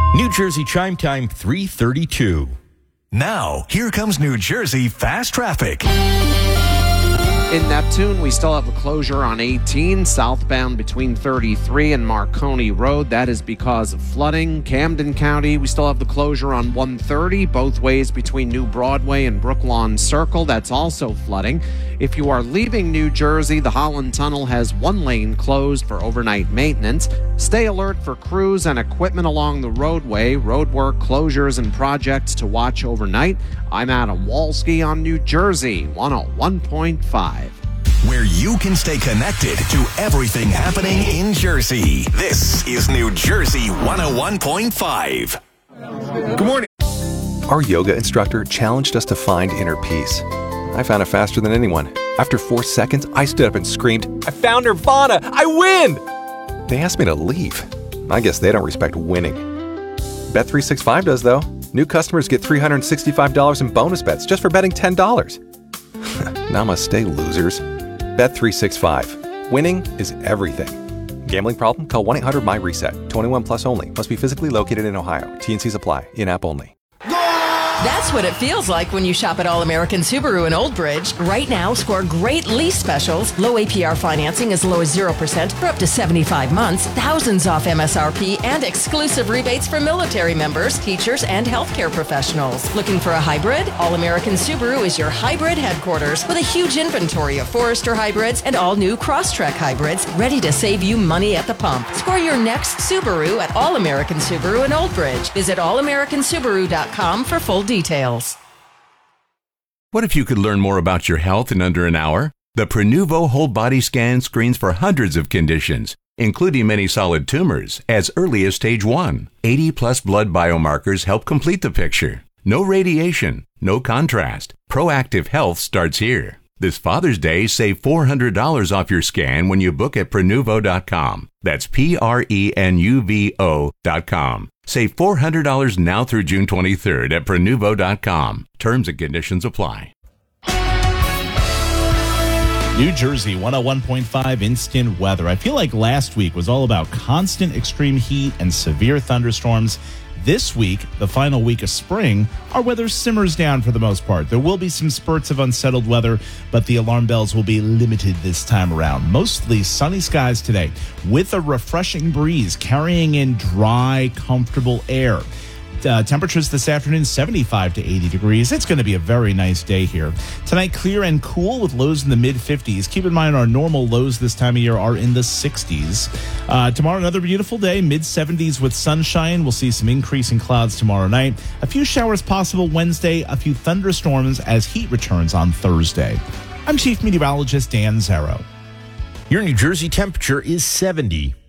New Jersey Chime Time 3:32. Now, here comes New Jersey Fast Traffic. In Neptune, we still have a closure on 18 southbound between 33 and Marconi Road. That is because of flooding. Camden County, we still have the closure on 130 both ways between New Broadway and Brooklawn Circle. That's also flooding. If you are leaving New Jersey, the Holland Tunnel has one lane closed for overnight maintenance. Stay alert for crews and equipment along the roadway. Roadwork, closures, and projects to watch overnight. I'm Adam Walski on New Jersey 101.5. Where you can stay connected to everything happening in Jersey. This is New Jersey 101.5. Good morning. Our yoga instructor challenged us to find inner peace. I found it faster than anyone. After 4 seconds, I stood up and screamed, "I found Nirvana! I win!" They asked me to leave. I guess they don't respect winning. Bet365 does, though. New customers get $365 in bonus bets just for betting $10. Namaste, losers. Bet365. Winning is everything. Gambling problem? Call 1-800-MY-RESET. 21 plus only. Must be physically located in Ohio. T&Cs apply. In-app only. That's what it feels like when you shop at All American Subaru in Old Bridge. Right now, score great lease specials, low APR financing as low as 0% for up to 75 months, thousands off MSRP, and exclusive rebates for military members, teachers, and healthcare professionals. Looking for a hybrid? All American Subaru is your hybrid headquarters with a huge inventory of Forester hybrids and all new Crosstrek hybrids ready to save you money at the pump. Score your next Subaru at All American Subaru in Old Bridge. Visit allamericansubaru.com for full details. What if you could learn more about your health in under an hour? The Prenuvo Whole Body Scan screens for hundreds of conditions, including many solid tumors, as early as stage 1. 80-plus blood biomarkers help complete the picture. No radiation, no contrast. Proactive health starts here. This Father's Day, save $400 off your scan when you book at Prenuvo.com. That's Prenuvo.com. Save $400 now through June 23rd at Prenuvo.com. Terms and conditions apply. New Jersey 101.5 instant weather. I feel like last week was all about constant extreme heat and severe thunderstorms. This week, the final week of spring, our weather simmers down for the most part. There will be some spurts of unsettled weather, but the alarm bells will be limited this time around. Mostly sunny skies today, with a refreshing breeze carrying in dry, comfortable air. Temperatures this afternoon, 75 to 80 degrees. It's going to be a very nice day here. Tonight, clear and cool with lows in the mid-50s. Keep in mind our normal lows this time of year are in the 60s. Tomorrow, another beautiful day, mid-70s with sunshine. We'll see some increase in clouds tomorrow night. A few showers possible Wednesday, a few thunderstorms as heat returns on Thursday. I'm Chief Meteorologist Dan Zarrow. Your New Jersey temperature is 70.